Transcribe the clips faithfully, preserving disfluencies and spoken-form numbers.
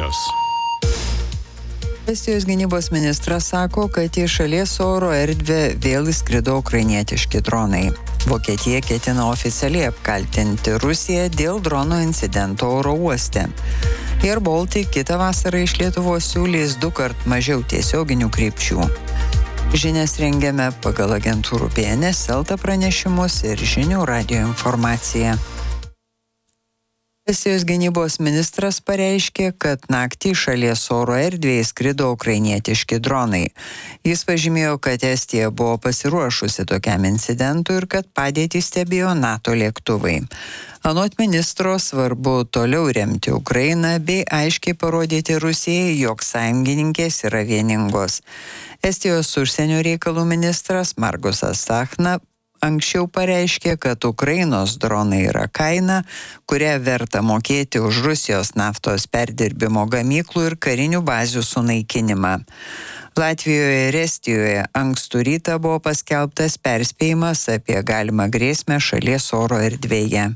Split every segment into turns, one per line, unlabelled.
žinios.
Estijos gynybos ministras sako, kad į šalies oro erdvę vėl įskrido ukrainietiški dronai. Vokietija ketina oficialiai apkaltinti Rusiją dėl drono incidento oro uoste. Air Baltic kitą vasarą iš Lietuvos siūlys du kart mažiau tiesioginių krypčių. Žinias rengiame pagal agentūrų B N S Elta pranešimus ir žinių radijo informaciją. Estijos gynybos ministras pareiškė, kad naktį šalies oro erdvėje skrido ukrainietiški dronai. Jis pažymėjo, kad Estija buvo pasiruošusi tokiam incidentui ir kad padėtį stebėjo NATO lėktuvai. Anot ministro svarbu toliau remti Ukrainą bei aiškiai parodyti Rusijai, jog sąjungininkės yra vieningos. Estijos užsienio reikalų ministras Margusas Sachna anksčiau pareiškė, kad Ukrainos dronai yra kaina, kurią verta mokėti už Rusijos naftos perdirbimo gamyklų ir karinių bazių sunaikinimą. Latvijoje ir Estijoje ankstų rytą buvo paskelbtas perspėjimas apie galimą grėsmę šalies oro erdvėje.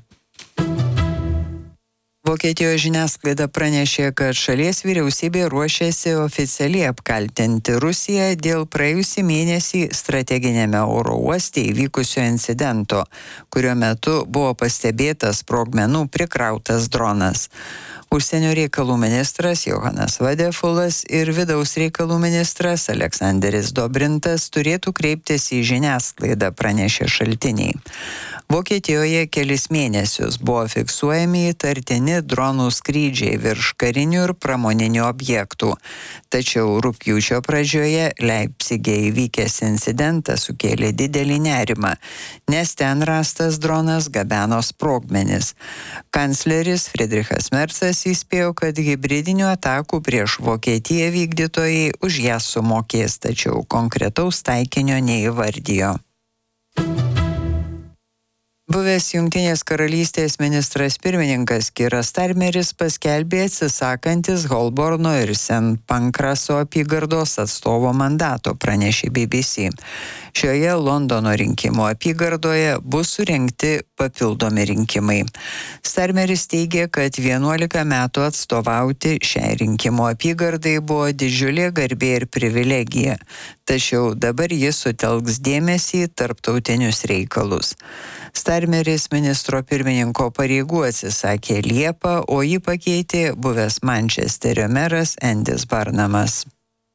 Vokietijos žiniasklaida pranešė, kad šalies vyriausybė ruošiasi oficialiai apkaltinti Rusiją dėl praėjusį mėnesį strateginėme oro uoste įvykusio incidento, kurio metu buvo pastebėtas sprogmenų prikrautas dronas. Užsienio reikalų ministras Johanas Vadefulas ir vidaus reikalų ministras Aleksanderis Dobrintas turėtų kreiptis į žiniasklaidą, pranešė šaltiniai. Vokietijoje kelis mėnesius buvo fiksuojami įtartini dronų skrydžiai virš karinių ir pramoninių objektų. Tačiau rugpjūčio pradžioje Leipcige įvykęs incidentas sukėlė didelį nerimą, nes ten rastas dronas gabeno sprogmenis. Kancleris Friedrichas Merzas įspėjo, kad hibridinių atakų prieš Vokietiją vykdytojai už jas sumokės, tačiau konkretaus taikinio neįvardijo. Buvęs Jungtinės karalystės ministras pirmininkas Kiras Starmeris paskelbė atsisakantis Holborno ir Sent Pankraso apygardos atstovo mandato, pranešė B B C. Šioje Londono rinkimų apygardoje bus surengti papildomi rinkimai. Starmeris teigė, kad vienuolika metų atstovauti šiai rinkimų apygardai buvo didžiulė garbė ir privilegija, tačiau dabar jis sutelks dėmesį į tarptautinius reikalus. Starmeris ministro pirmininko pareigų atsisakė Liepą, o jį pakeitė buvęs Mančesterio meras Endis Barnamas.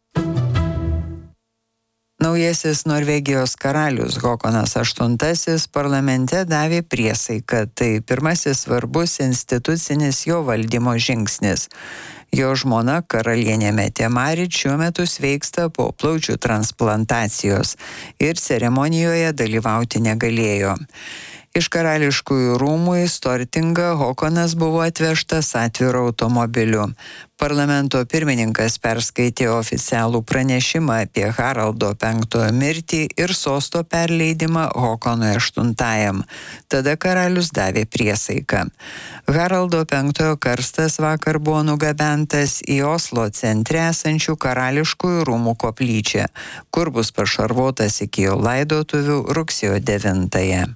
Naujasis Norvegijos karalius Håkonas aštuntasis parlamente davė priesaiką, tai pirmasis svarbus institucinis jo valdymo žingsnis. Jo žmona karalienė Mette-Marit šiuo metu sveiksta po plaučių transplantacijos ir ceremonijoje dalyvauti negalėjo. Iš karališkųjų rūmų į Stortingą Håkonas buvo atvežtas atviru automobiliu. Parlamento pirmininkas perskaitė oficialų pranešimą apie Haraldo penktojo mirtį ir sosto perleidimą Håkonui aštuntajam. Tada karalius davė priesaiką. Haraldo penktojo karstas vakar buvo nugabentas į Oslo centre esančių karališkųjų rūmų koplyčią, kur bus pašarvotas iki jo laidotuvių rugsėjo devintąją.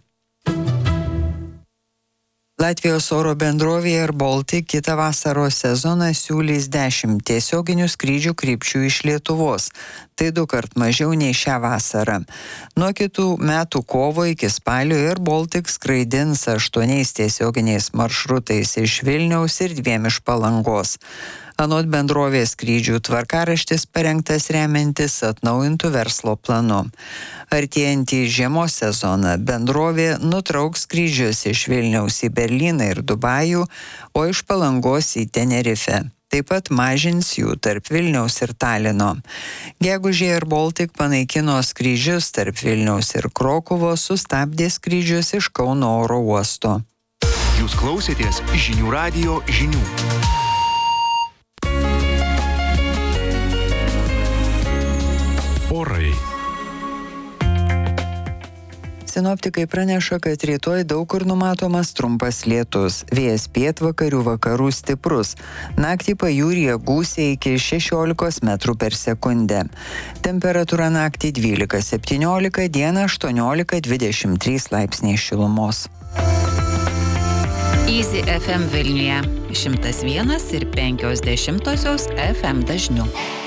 Latvijos oro bendrovė Air Baltic kitą vasaros sezoną siūlys dešimt tiesioginių skrydžių krypčių iš Lietuvos. Tai du kart mažiau nei šią vasarą. Nuo kitų metų kovo iki spalio Air Baltic skraidins aštuoniais tiesioginiais maršrutais iš Vilniaus ir dviem iš Palangos. Anot bendrovės skrydžių tvarkaraštis parengtas remiantis atnaujintų verslo planu. Artėjantį žiemos sezoną bendrovė nutrauks skrydžius iš Vilniaus į Berlyną ir Dubajų, o iš Palangos į Tenerifę. Taip pat mažins jų tarp Vilniaus ir Talino. Gegužė Air Baltic panaikino skrydžius tarp Vilniaus ir Krokuvos, sustabdė skrydžius iš Kauno oro uosto.
Jūs klausėtės žinių radijo žinių. Orai.
Sinoptikai praneša, kad rytoj daug kur numatomas trumpas lietus. Vėjas pietvakarių vakarų stiprus. Naktį pajūryje gūsiai iki šešiolikos metrų per sekundę. Temperatūra naktį dvylika septyniolika, dieną aštuoniolika dvidešimt trys laipsniai šilumos.
Easy F M Vilniuje šimtas vienas ir penkios dešimtosios F M dažniu.